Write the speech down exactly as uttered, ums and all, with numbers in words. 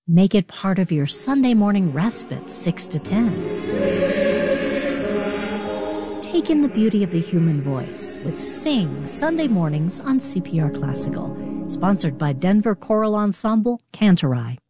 Make it part of your Sunday morning respite, six to ten. Take in the beauty of the human voice with Sing Sunday mornings on C P R Classical, sponsored by Denver Choral Ensemble, Cantorai.